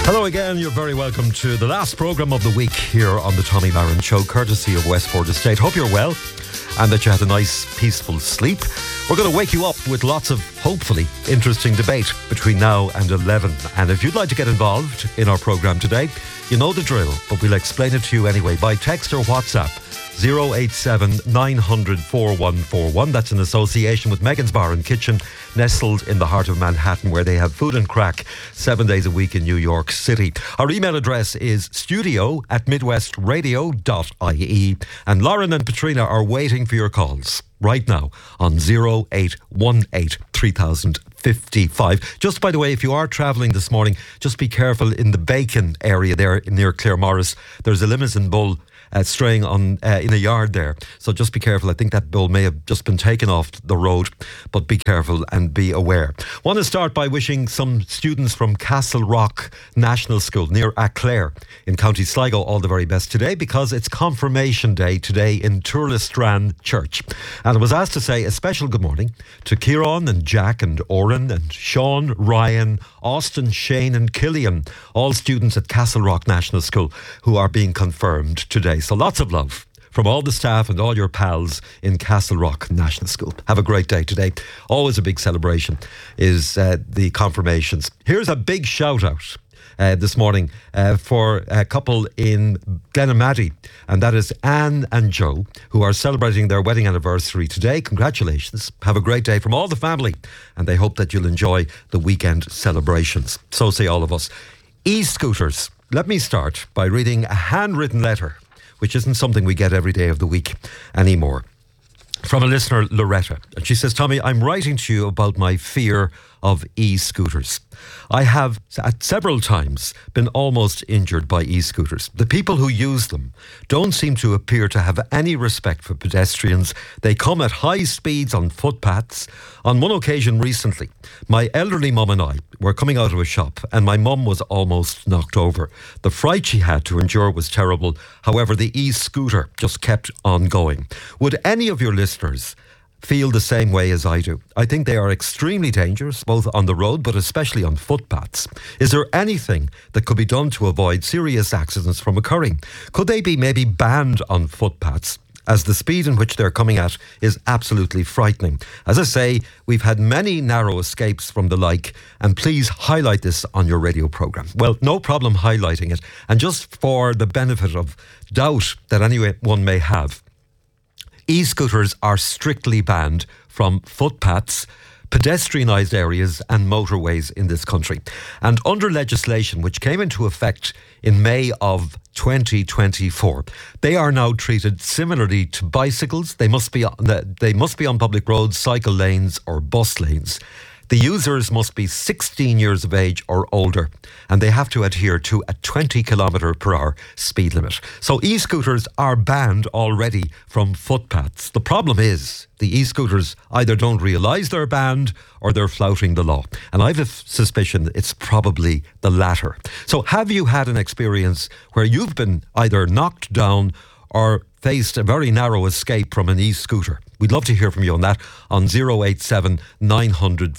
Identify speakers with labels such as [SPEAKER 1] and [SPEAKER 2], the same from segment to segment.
[SPEAKER 1] Hello again, you're very welcome to the last programme of the week here on the Tommy Maron Show, courtesy of Westport Estate. Hope you're well and that you had a nice, peaceful sleep. We're going to wake you up with lots of, hopefully, interesting debate between now and 11. And if you'd like to get involved in our programme today, you know the drill, but we'll explain it to you anyway by text or WhatsApp. 087 900 4141. That's in association with Megan's Bar and Kitchen, nestled in the heart of Manhattan, where they have food and crack 7 days a week in New York City. Our email address is studio@midwestradio.ie, and Lauren and Patrina are waiting for your calls right now on 0818 3055. Just by the way, if you are travelling this morning, just be careful in the Bacon area there near Claremorris. There's a Limousin bull straying on in a yard there, so just be careful. I think that bull may have just been taken off the road, but be careful and be aware. Want to start by wishing some students from Castle Rock National School near Aclair in County Sligo all the very best today, because it's confirmation day today in Turlestrand Church. And I was asked to say a special good morning to Kieran and Jack and Oren and Sean, Ryan, Austin, Shane and Killian, all students at Castle Rock National School who are being confirmed today. So lots of love from all the staff and all your pals in Castle Rock National School. Have a great day today. Always a big celebration is the confirmations. Here's a big shout out this morning for a couple in Glenamaddy, and that is Anne and Joe, who are celebrating their wedding anniversary today. Congratulations. Have a great day from all the family, and they hope that you'll enjoy the weekend celebrations. So say all of us. E-scooters. Let me start by reading a handwritten letter, which isn't something we get every day of the week anymore, from a listener, Loretta. And she says, Tommy, I'm writing to you about my fear of e-scooters. I have at several times been almost injured by e-scooters. The people who use them don't seem to appear to have any respect for pedestrians. They come at high speeds on footpaths. On one occasion recently, my elderly mum and I were coming out of a shop and my mum was almost knocked over. The fright she had to endure was terrible. However, the e-scooter just kept on going. Would any of your listeners feel the same way as I do? I think they are extremely dangerous, both on the road but especially on footpaths. Is there anything that could be done to avoid serious accidents from occurring? Could they be maybe banned on footpaths, as the speed in which they're coming at is absolutely frightening? As I say, we've had many narrow escapes from the like, and please highlight this on your radio programme. Well, no problem highlighting it. And just for the benefit of doubt that anyone may have, e-scooters are strictly banned from footpaths, pedestrianised areas and motorways in this country. And under legislation which came into effect in May of 2024, they are now treated similarly to bicycles. They must be on public roads, cycle lanes or bus lanes. The users must be 16 years of age or older, and they have to adhere to a 20 kilometre per hour speed limit. So e-scooters are banned already from footpaths. The problem is the e-scooters either don't realise they're banned or they're flouting the law. And I have a suspicion it's probably the latter. So have you had an experience where you've been either knocked down or faced a very narrow escape from an e-scooter? We'd love to hear from you on that on 087 900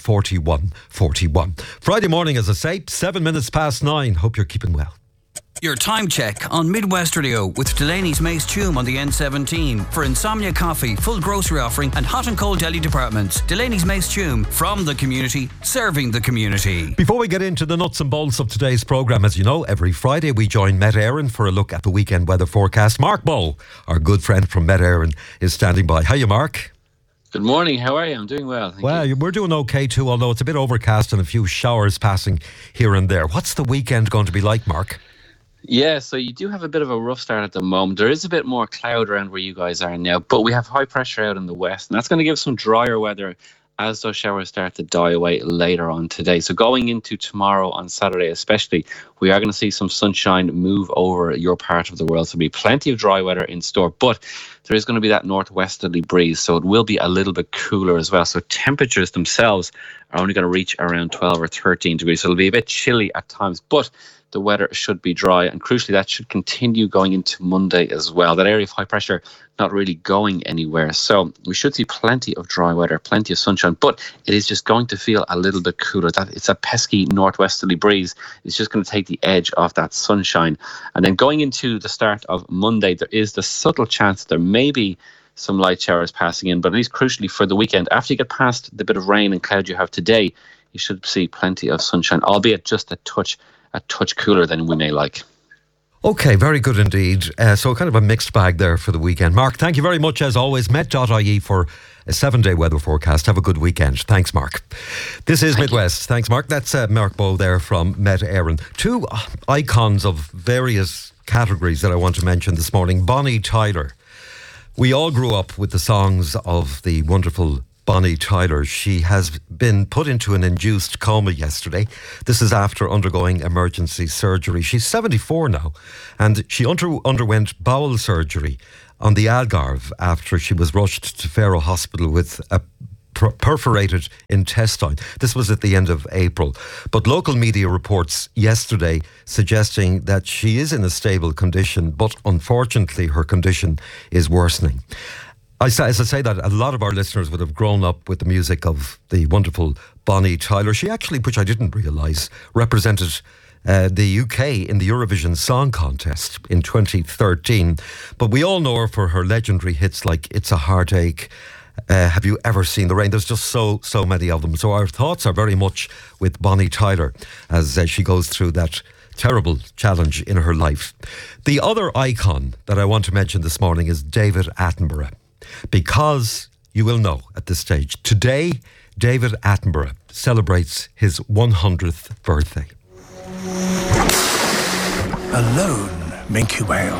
[SPEAKER 1] 4141. Friday morning, as I say, 7 minutes past 9. Hope you're keeping well.
[SPEAKER 2] Your time check on Midwest Radio with Delaney's Mace Tume on the N17 for Insomnia Coffee, full grocery offering and hot and cold deli departments. Delaney's Mace Tume, from the community, serving the community.
[SPEAKER 1] Before we get into the nuts and bolts of today's programme, as you know, every Friday we join Met Éireann for a look at the weekend weather forecast. Mark Bowe, our good friend from Met Éireann, is standing by. Hiya, Mark.
[SPEAKER 3] Good morning. How are you? I'm doing well. Thank you.
[SPEAKER 1] We're doing okay too, although it's a bit overcast and a few showers passing here and there. What's the weekend going to be like, Mark?
[SPEAKER 3] Yeah, so you do have a bit of a rough start at the moment. There is a bit more cloud around where you guys are now, but we have high pressure out in the west, and that's going to give some drier weather as those showers start to die away later on today. So going into tomorrow on Saturday especially, we are going to see some sunshine move over your part of the world. So there'll be plenty of dry weather in store. But there is going to be that northwesterly breeze, so it will be a little bit cooler as well. So temperatures themselves are only going to reach around 12 or 13 degrees. So it'll be a bit chilly at times, but the weather should be dry, and crucially that should continue going into Monday as well. That area of high pressure not really going anywhere, so we should see plenty of dry weather, plenty of sunshine, but it is just going to feel a little bit cooler. That it's a pesky northwesterly breeze. It's just going to take the edge off that sunshine. And then going into the start of Monday, there is the subtle chance there may be some light showers passing in, but at least crucially for the weekend, after you get past the bit of rain and cloud you have today, you should see plenty of sunshine, albeit just a touch cooler than we may like.
[SPEAKER 1] Okay, very good indeed. So kind of a mixed bag there for the weekend. Mark, thank you very much as always. Met.ie for a 7-day weather forecast. Have a good weekend. Thanks, Mark. This is Midwest. Thanks, Mark. That's Mark Bowe there from Met Éireann. Two icons of various categories that I want to mention this morning. Bonnie Tyler. We all grew up with the songs of the wonderful Bonnie Tyler. She has been put into an induced coma yesterday. This is after undergoing emergency surgery. She's 74 now, and she underwent bowel surgery on the Algarve after she was rushed to Faro Hospital with a perforated intestine. This was at the end of April. But local media reports yesterday suggesting that she is in a stable condition, but unfortunately her condition is worsening. As I say that, a lot of our listeners would have grown up with the music of the wonderful Bonnie Tyler. She actually, which I didn't realise, represented the UK in the Eurovision Song Contest in 2013. But we all know her for her legendary hits like It's a Heartache, Have You Ever Seen the Rain? There's just so many of them. So our thoughts are very much with Bonnie Tyler as she goes through that terrible challenge in her life. The other icon that I want to mention this morning is David Attenborough. Because you will know at this stage, today David Attenborough celebrates his 100th birthday.
[SPEAKER 4] A lone minke whale.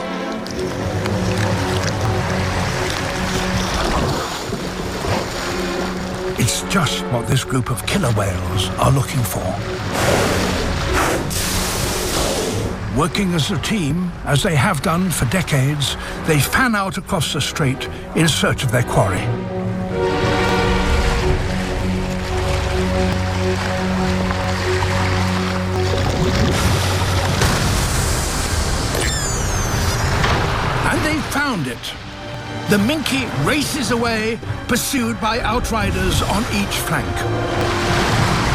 [SPEAKER 4] It's just what this group of killer whales are looking for. Working as a team, as they have done for decades, they fan out across the strait in search of their quarry. And they found it. The minke races away, pursued by outriders on each flank.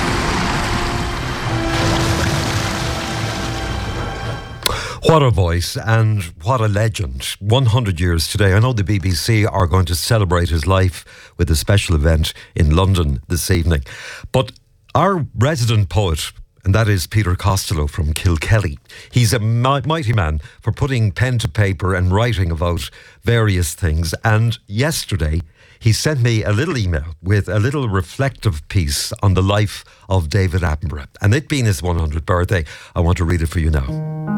[SPEAKER 1] What a voice and what a legend. 100 years today. I know the BBC are going to celebrate his life with a special event in London this evening. But our resident poet, and that is Peter Costello from Kilkelly, he's a mighty man for putting pen to paper and writing about various things. And yesterday, he sent me a little email with a little reflective piece on the life of David Attenborough. And it being his 100th birthday, I want to read it for you now.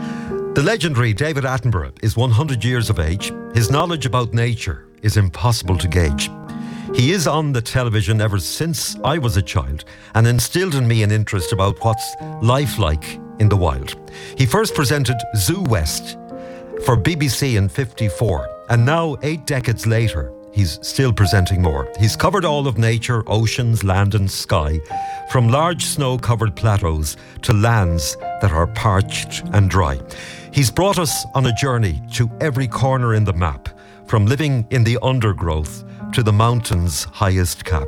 [SPEAKER 1] The legendary David Attenborough is 100 years of age. His knowledge about nature is impossible to gauge. He is on the television ever since I was a child and instilled in me an interest about what's life like in the wild. He first presented Zoo West for BBC in '54, and now 8 decades later, he's still presenting more. He's covered all of nature, oceans, land and sky, from large snow-covered plateaus to lands that are parched and dry. He's brought us on a journey to every corner in the map, from living in the undergrowth to the mountain's highest cap.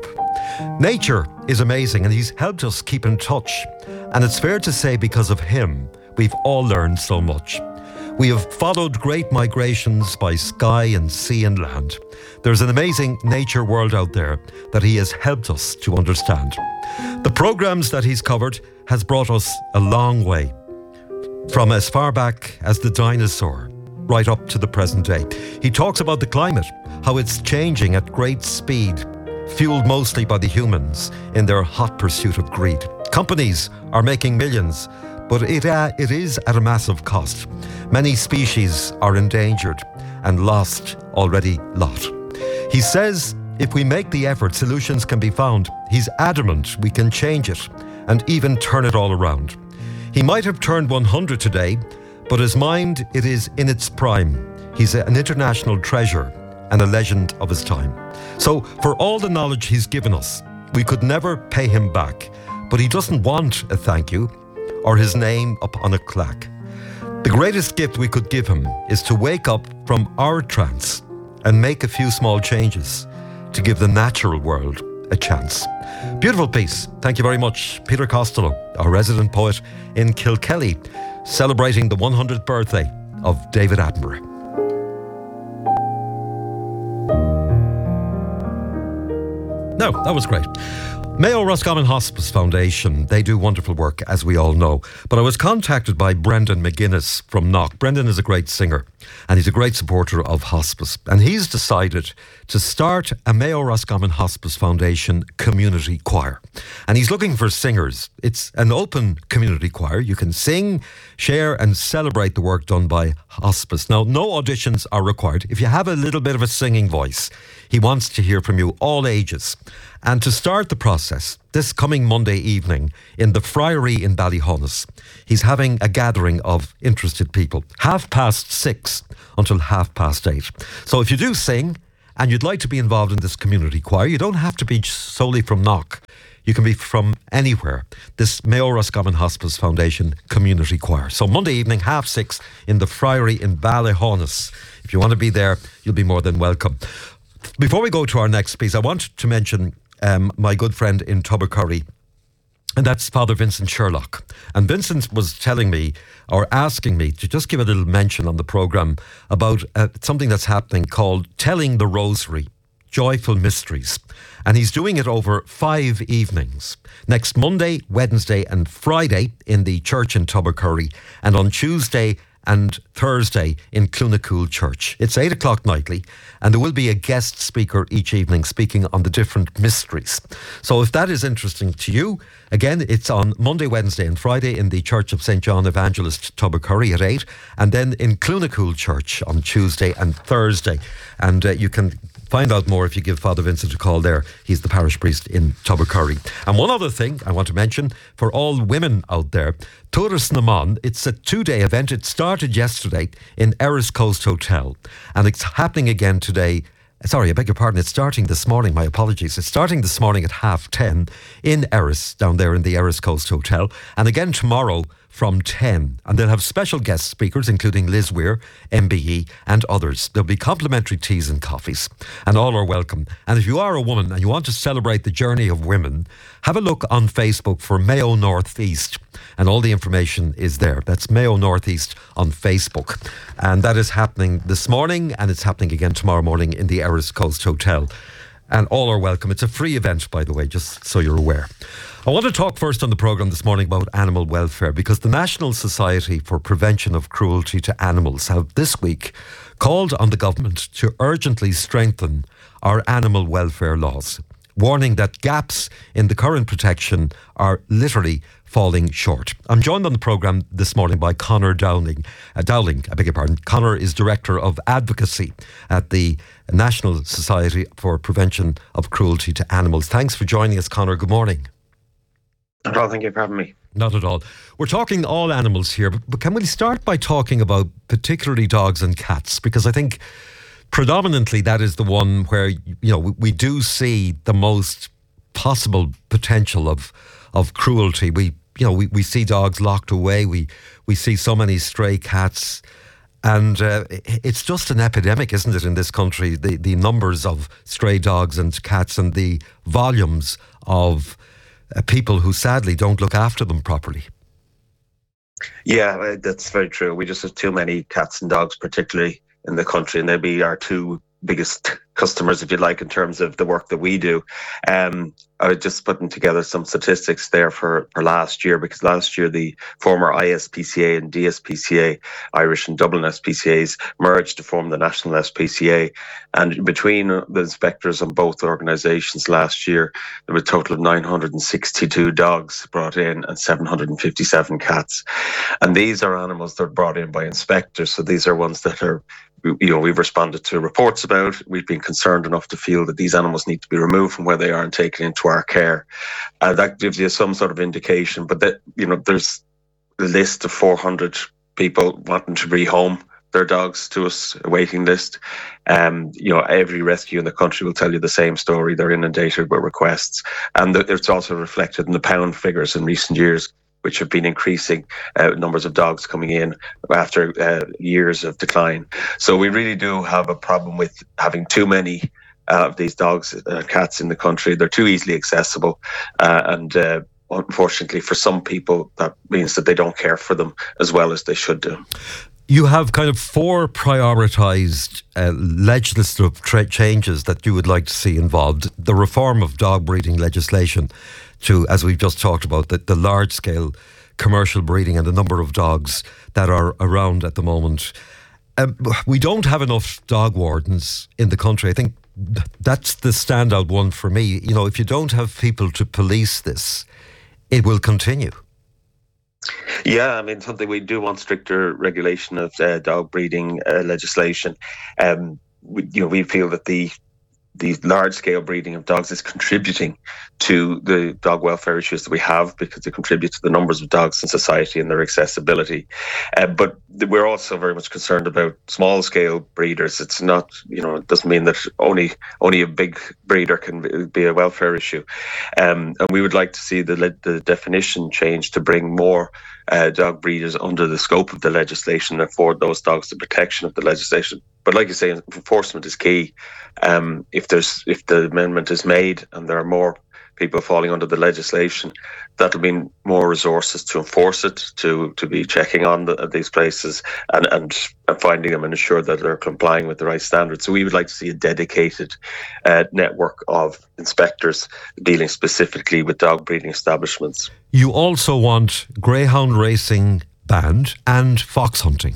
[SPEAKER 1] Nature is amazing, and he's helped us keep in touch. And it's fair to say because of him, we've all learned so much. We have followed great migrations by sky and sea and land. There's an amazing nature world out there that he has helped us to understand. The programmes that he's covered has brought us a long way, from as far back as the dinosaur, right up to the present day. He talks about the climate, how it's changing at great speed, fueled mostly by the humans in their hot pursuit of greed. Companies are making millions, but it is at a massive cost. Many species are endangered and lost already lot. He says if we make the effort, solutions can be found. He's adamant we can change it and even turn it all around. He might have turned 100 today, but his mind, it is in its prime. He's an international treasure and a legend of his time. So for all the knowledge he's given us, we could never pay him back, but he doesn't want a thank you or his name up on a plaque. The greatest gift we could give him is to wake up from our trance and make a few small changes to give the natural world a chance. Beautiful piece. Thank you very much, Peter Costello, our resident poet in Kilkelly, celebrating the 100th birthday of David Attenborough. No, that was great. Mayo Roscommon Hospice Foundation, they do wonderful work, as we all know. But I was contacted by Brendan McGuinness from Knock. Brendan is a great singer and he's a great supporter of hospice. And he's decided to start a Mayo Roscommon Hospice Foundation community choir. And he's looking for singers. It's an open community choir. You can sing, share and celebrate the work done by hospice. Now, no auditions are required. If you have a little bit of a singing voice, he wants to hear from you, all ages. And to start the process, this coming Monday evening in the Friary in Ballyhonus, he's having a gathering of interested people, 6:30 until 8:30. So if you do sing and you'd like to be involved in this community choir, you don't have to be solely from Knock. You can be from anywhere. This Mayo Roscommon Hospice Foundation community choir. So Monday evening, 6:30 in the Friary in Ballyhonus. If you want to be there, you'll be more than welcome. Before we go to our next piece, I want to mention my good friend in Tubbercurry, and that's Father Vincent Sherlock. And Vincent was telling me, or asking me, to just give a little mention on the programme about something that's happening called Telling the Rosary, Joyful Mysteries. And he's doing it over 5 evenings. Next Monday, Wednesday and Friday in the church in Tubbercurry, and on Tuesday and Thursday in Clunacool Church. It's 8 o'clock nightly, and there will be a guest speaker each evening speaking on the different mysteries. So if that is interesting to you, again, it's on Monday, Wednesday and Friday in the Church of St. John Evangelist, Tubbercurry at 8, and then in Clunacool Church on Tuesday and Thursday. And you can find out more if you give Father Vincent a call there. He's the parish priest in Tubbercurry. And one other thing I want to mention for all women out there, Turas Naman, it's a 2-day event. It started yesterday in Erris Coast Hotel and it's happening again today. Sorry, I beg your pardon. It's starting this morning. My apologies. It's starting this morning at 10:30 in Erris, down there in the Erris Coast Hotel. And again tomorrow from 10. And they'll have special guest speakers, including Liz Weir, MBE, and others. There'll be complimentary teas and coffees. And all are welcome. And if you are a woman and you want to celebrate the journey of women, have a look on Facebook for Mayo North East. And all the information is there. That's Mayo North East on Facebook. And that is happening this morning, and it's happening again tomorrow morning in the Erris Coast Hotel. And all are welcome. It's a free event, by the way, just so you're aware. I want to talk first on the programme this morning about animal welfare, because the National Society for Prevention of Cruelty to Animals have this week called on the government to urgently strengthen our animal welfare laws, warning that gaps in the current protection are literally falling short. I'm joined on the programme this morning by Conor Dowling. Conor is Director of Advocacy at the National Society for Prevention of Cruelty to Animals. Thanks for joining us, Conor. Good morning.
[SPEAKER 5] Not at all, thank you for having me.
[SPEAKER 1] Not at all. We're talking all animals here, but can we start by talking about particularly dogs and cats? Because I think predominantly that is the one where, you know, we do see the most possible potential of cruelty. We see dogs locked away. We see so many stray cats. And it's just an epidemic, isn't it, in this country? The numbers of stray dogs and cats and the volumes of people who sadly don't look after them properly.
[SPEAKER 5] Yeah, that's very true. We just have too many cats and dogs, particularly in the country, and they'd be our two biggest customers, if you like, in terms of the work that we do. I was just putting together some statistics there for last year, because last year the former ISPCA and DSPCA, Irish and Dublin SPCAs, merged to form the National SPCA. And between the inspectors on both organisations last year, there were a total of 962 dogs brought in and 757 cats. And these are animals that are brought in by inspectors. So these are ones that are, we've responded to reports about. We've been concerned enough to feel that these animals need to be removed from where they are and taken into our care. That gives you some sort of indication. But that, there's a list of 400 people wanting to rehome their dogs to us, a waiting list. Every rescue in the country will tell you the same story. They're inundated with requests, and it's also reflected in the pound figures in recent years, which have been increasing, numbers of dogs coming in after years of decline. So we really do have a problem with having too many of these dogs and cats in the country. They're too easily accessible, and unfortunately for some people, that means that they don't care for them as well as they should do.
[SPEAKER 1] You have kind of 4 prioritised legislative changes that you would like to see involved. The reform of dog breeding legislation to, as we've just talked about, the large-scale commercial breeding and the number of dogs that are around at the moment. We don't have enough dog wardens in the country. I think that's the standout one for me. If you don't have people to police this, it will continue.
[SPEAKER 5] Yeah, I mean, something we do want stricter regulation of dog breeding legislation. We feel that the large-scale breeding of dogs is contributing to the dog welfare issues that we have, because they contribute to the numbers of dogs in society and their accessibility. But we're also very much concerned about small-scale breeders. It's not, it doesn't mean that only a big breeder can be a welfare issue. And we would like to see the definition changed to bring more dog breeders under the scope of the legislation and afford those dogs the protection of the legislation. But like you say, enforcement is key. If the amendment is made and there are more people falling under the legislation, that'll mean more resources to enforce it, to be checking on these places and finding them and ensure that they're complying with the right standards. So we would like to see a dedicated network of inspectors dealing specifically with dog breeding establishments.
[SPEAKER 1] You also want greyhound racing banned and fox hunting.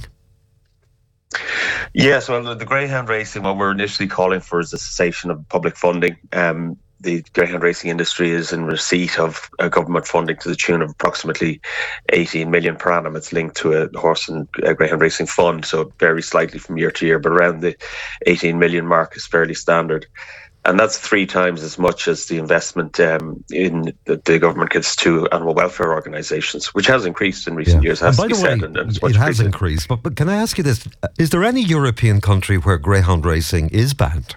[SPEAKER 5] Yes, well, the greyhound racing, what we're initially calling for is the cessation of public funding. The greyhound racing industry is in receipt of government funding to the tune of approximately 18 million per annum. It's linked to a horse and greyhound racing fund, so it varies slightly from year to year, but around the 18 million mark is fairly standard. And that's 3 times as much as the investment in the government gives to animal welfare organisations, which has increased in recent years.
[SPEAKER 1] And by the way, it has increased. But can I ask you this? Is there any European country where greyhound racing is banned?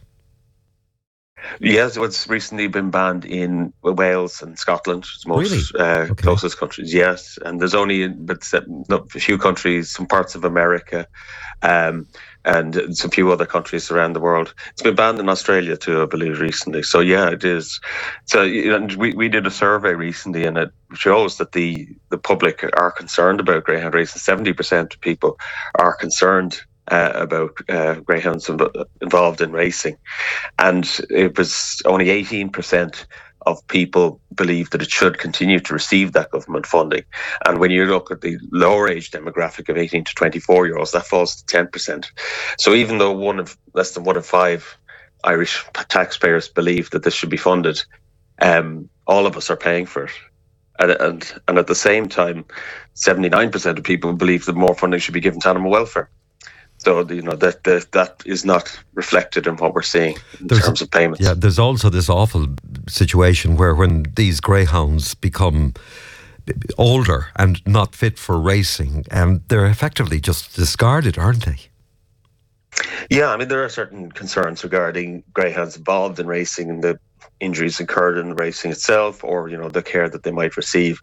[SPEAKER 5] Yes, it's recently been banned in Wales and Scotland, most closest countries. Yes, and there's only a few countries, some parts of America, and some few other countries around the world. It's been banned in Australia too, I believe, recently. So yeah, it is. So and we did a survey recently, and it shows that the public are concerned about greyhound racing. 70% of people are concerned about greyhounds involved in racing, and it was only 18% of people believe that it should continue to receive that government funding. And when you look at the lower age demographic of 18 to 24-year-olds, that falls to 10%. So even though less than 1 in 5 Irish taxpayers believe that this should be funded, all of us are paying for it. And at the same time, 79% of people believe that more funding should be given to animal welfare. So, that is not reflected in what we're seeing in terms of payments.
[SPEAKER 1] Yeah, there's also this awful situation where when these greyhounds become older and not fit for racing, they're effectively just discarded, aren't they?
[SPEAKER 5] Yeah, I mean, there are certain concerns regarding greyhounds involved in racing and the injuries incurred in the racing itself, or, the care that they might receive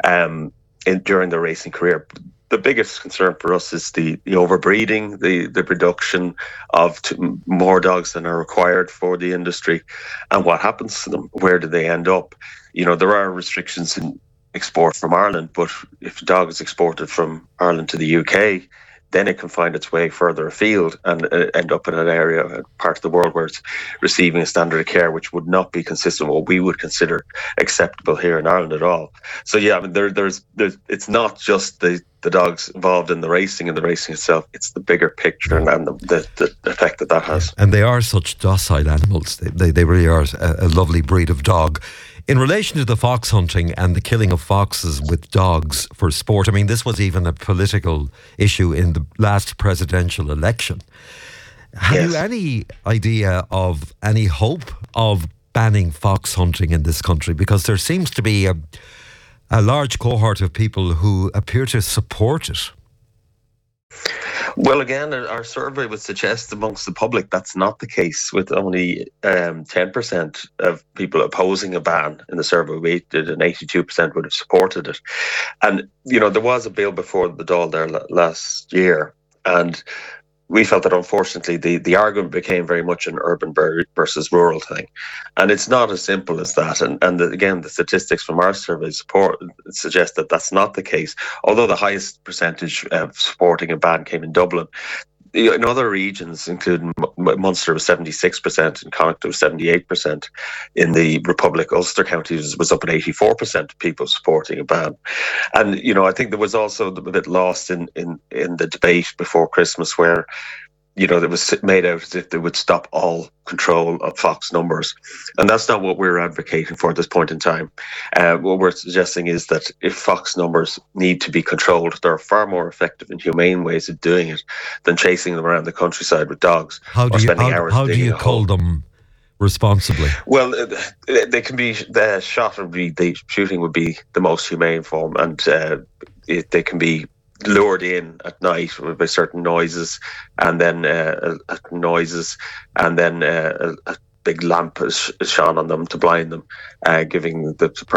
[SPEAKER 5] during their racing career. The biggest concern for us is the overbreeding, the production of more dogs than are required for the industry, and what happens to them. Where do they end up? There are restrictions in export from Ireland, but if a dog is exported from Ireland to the UK, then it can find its way further afield and end up in an area, a part of the world where it's receiving a standard of care which would not be consistent with what we would consider acceptable here in Ireland at all. So yeah, I mean, there's it's not just the dogs involved in the racing and the racing itself, it's the bigger picture and the effect that has.
[SPEAKER 1] And they are such docile animals. They really are a lovely breed of dog. In relation to the fox hunting and the killing of foxes with dogs for sport, I mean, this was even a political issue in the last presidential election. Have you any idea of any hope of banning fox hunting in this country? Because there seems to be a large cohort of people who appear to support it.
[SPEAKER 5] Well, again, our survey would suggest amongst the public that's not the case, with only 10% of people opposing a ban in the survey we did, and 82% would have supported it. And, there was a bill before the Dáil there last year, and we felt that unfortunately the argument became very much an urban versus rural thing. And it's not as simple as that. And again, the statistics from our survey suggest that that's not the case. Although the highest percentage of supporting a ban came in Dublin, in other regions, including Munster was 76%, and Connacht was 78%. In the Republic, Ulster County was up at 84% of people supporting a ban. And, I think there was also a bit lost in the debate before Christmas where, it was made out as if they would stop all control of Fox numbers. And that's not what we're advocating for at this point in time. What we're suggesting is that if Fox numbers need to be controlled, there are far more effective and humane ways of doing it than chasing them around the countryside with dogs.
[SPEAKER 1] How do you cull them responsibly?
[SPEAKER 5] Well, they can be shot, and the shooting would be the most humane form, and they can be lured in at night by certain noises, and then a big lamp is shone on them to blind them, giving the person